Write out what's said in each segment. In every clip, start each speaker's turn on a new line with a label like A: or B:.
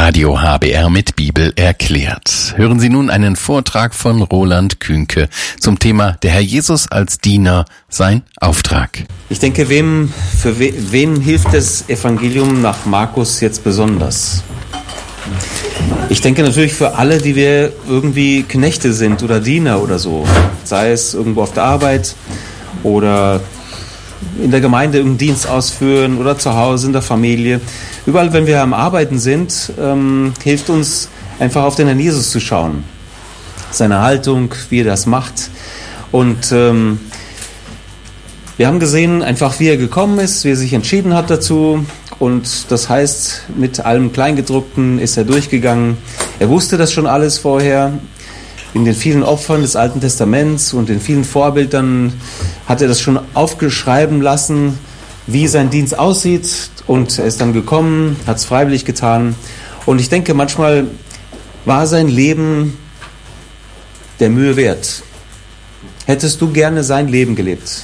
A: Radio HBR mit Bibel erklärt. Hören Sie nun einen Vortrag von Roland Kühnke zum Thema Der Herr Jesus als Diener, sein Auftrag.
B: Ich denke, für wen hilft das Evangelium nach Markus jetzt besonders? Ich denke natürlich für alle, die wir irgendwie Knechte sind oder Diener oder so. Sei es irgendwo auf der Arbeit oder in der Gemeinde irgendeinen Dienst ausführen oder zu Hause in der Familie. Überall, wenn wir am Arbeiten sind, hilft uns einfach auf den Herrn Jesus zu schauen. Seine Haltung, wie er das macht. Und wir haben gesehen, einfach wie er gekommen ist, wie er sich entschieden hat dazu. Und das heißt, mit allem Kleingedruckten ist er durchgegangen. Er wusste das schon alles vorher. In den vielen Opfern des Alten Testaments und den vielen Vorbildern hat er das schon aufgeschreiben lassen, wie sein Dienst aussieht. Und er ist dann gekommen, hat es freiwillig getan. Und ich denke, manchmal war sein Leben der Mühe wert. Hättest du gerne sein Leben gelebt?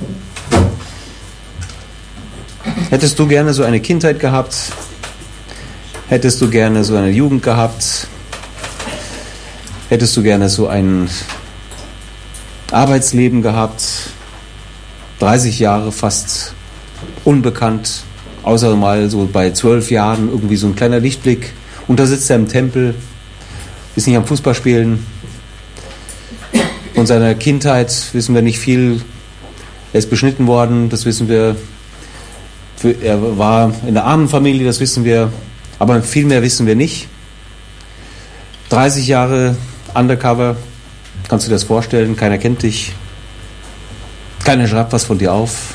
B: Hättest du gerne so eine Kindheit gehabt? Hättest du gerne so eine Jugend gehabt? Hättest du gerne so ein Arbeitsleben gehabt? 30 Jahre fast unbekannt, außer mal so bei 12 Jahren irgendwie so ein kleiner Lichtblick. Und da sitzt er im Tempel, ist nicht am Fußballspielen. Von seiner Kindheit wissen wir nicht viel. Er ist beschnitten worden, das wissen wir. Er war in einer armen Familie, das wissen wir. Aber viel mehr wissen wir nicht. 30 Jahre Undercover, kannst du dir das vorstellen? Keiner kennt dich. Keiner schreibt was von dir auf.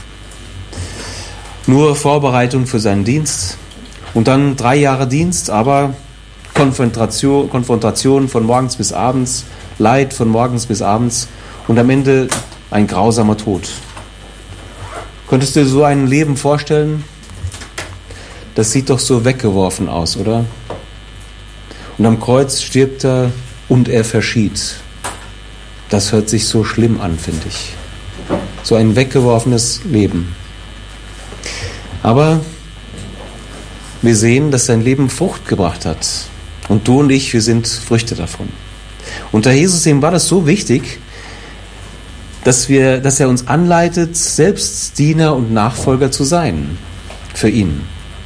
B: Nur Vorbereitung für seinen Dienst. Und dann 3 Jahre Dienst, aber Konfrontation von morgens bis abends, Leid von morgens bis abends und am Ende ein grausamer Tod. Könntest du dir so ein Leben vorstellen? Das sieht doch so weggeworfen aus, oder? Und am Kreuz stirbt er und er verschied. Das hört sich so schlimm an, finde ich. So ein weggeworfenes Leben. Aber wir sehen, dass sein Leben Frucht gebracht hat. Und du und ich, wir sind Früchte davon. Und der Jesus, dem war das so wichtig, dass er uns anleitet, selbst Diener und Nachfolger zu sein für ihn.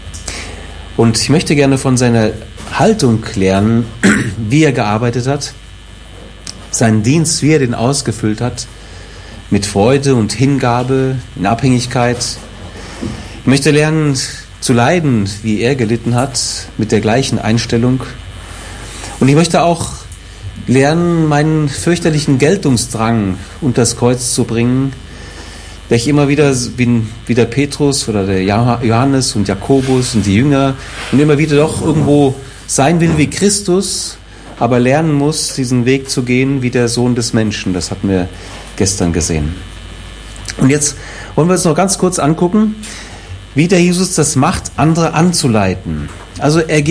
B: Und ich möchte gerne von seiner Haltung lernen, wie er gearbeitet hat, seinen Dienst, wie er den ausgefüllt hat, mit Freude und Hingabe, in Abhängigkeit. Ich möchte lernen zu leiden, wie er gelitten hat, mit der gleichen Einstellung. Und ich möchte auch lernen, meinen fürchterlichen Geltungsdrang unter das Kreuz zu bringen, der ich immer wieder, wie der Petrus oder der Johannes und Jakobus und die Jünger und immer wieder doch irgendwo sein will wie Christus, aber lernen muss, diesen Weg zu gehen wie der Sohn des Menschen. Das hatten wir gestern gesehen. Und jetzt wollen wir uns noch ganz kurz angucken, wie der Jesus das macht, andere anzuleiten. Also er